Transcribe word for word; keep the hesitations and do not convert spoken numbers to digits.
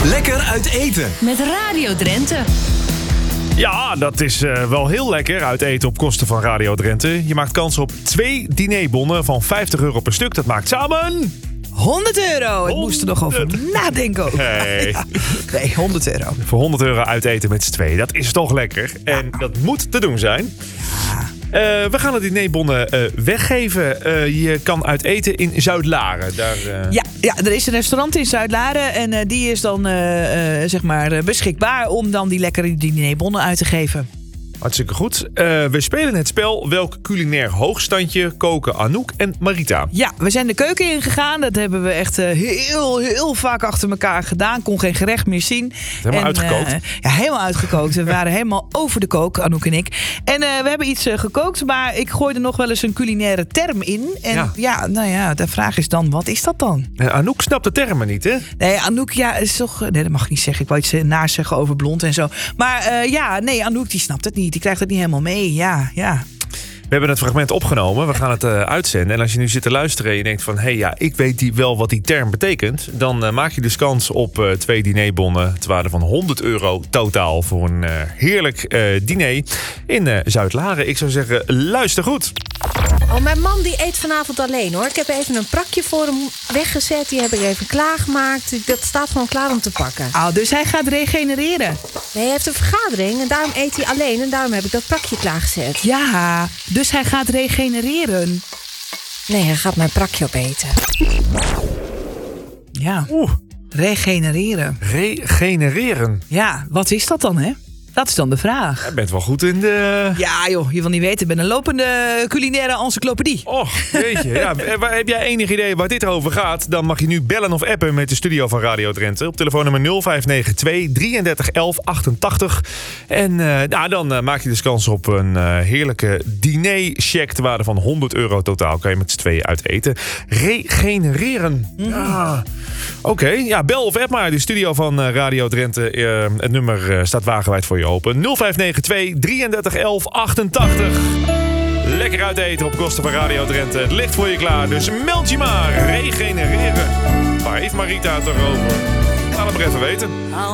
Lekker uit eten. Met Radio Drenthe. Ja, dat is uh, wel heel lekker uit eten op kosten van Radio Drenthe. Je maakt kans op twee dinerbonnen van vijftig euro per stuk. Dat maakt samen... honderd euro. Ik moest er nog over nadenken ook. Nee. Ja. Nee, honderd euro. Voor honderd euro uit eten met z'n tweeën. Dat is toch lekker. En ja. dat moet te doen zijn. Ja. Uh, we gaan de dinerbonnen uh, weggeven. Uh, je kan uit eten in Zuidlaren. Daar, uh... ja, ja, er is een restaurant in Zuidlaren. En uh, die is dan uh, uh, zeg maar beschikbaar om dan die lekkere dinerbonnen uit te geven. Hartstikke goed. Uh, we spelen het spel Welk culinair hoogstandje koken Anouk en Marita. Ja, we zijn de keuken ingegaan. Dat hebben we echt uh, heel, heel vaak achter elkaar gedaan. Kon geen gerecht meer zien. Helemaal en, uitgekookt. Uh, ja, helemaal uitgekookt. We waren helemaal over de kook, Anouk en ik. En uh, we hebben iets uh, gekookt, maar ik gooide nog wel eens een culinaire term in. En ja, ja nou ja, de vraag is dan, wat is dat dan? Uh, Anouk snapt de termen niet, hè? Nee, Anouk, ja, is toch... Nee, dat mag ik niet zeggen. Ik wou iets naast zeggen over blond en zo. Maar uh, ja, nee, Anouk die snapt het niet. Die krijgt het niet helemaal mee. Ja, ja. We hebben het fragment opgenomen. We gaan het uh, uitzenden. En als je nu zit te luisteren en je denkt van... hé, hey, ja, ik weet die wel wat die term betekent... dan uh, maak je dus kans op uh, twee dinerbonnen... ter waarde van honderd euro totaal... voor een uh, heerlijk uh, diner in uh, Zuidlaren. Ik zou zeggen, luister goed. Oh, mijn man die eet vanavond alleen, hoor. Ik heb even een prakje voor hem weggezet. Die heb ik even klaargemaakt. Dat staat gewoon klaar om te pakken. Oh, dus hij gaat regenereren? Nee, hij heeft een vergadering en daarom eet hij alleen. En daarom heb ik dat prakje klaargezet. Ja, dus hij gaat regenereren. Nee, hij gaat mijn prakje opeten. Ja, Oeh. regenereren. Regenereren. Ja, wat is dat dan, hè? Dat is dan de vraag. Je bent wel goed in de... Ja joh, je wil niet weten. Ik ben een lopende culinaire encyclopedie. Och, jeetje. Ja, heb jij enig idee waar dit over gaat? Dan mag je nu bellen of appen met de studio van Radio Drenthe. Op telefoonnummer nul vijf negen twee drieëndertig elf achtentachtig. En uh, nou, dan uh, maak je dus kans op een uh, heerlijke dinercheck ter waarde van honderd euro totaal. Kan je met z'n tweeën uit eten. Regenereren. Mm. Ja. Oké, okay. Ja, bel of app maar. De studio van uh, Radio Drenthe. Uh, het nummer uh, staat wagenwijd voor je open. nul vijf negen twee drieëndertig elf achtentachtig. Lekker uit eten op kosten van Radio Drenthe. Het ligt voor je klaar, dus meld je maar. Regenereren. Waar heeft Marita het erover? Laat het maar even weten.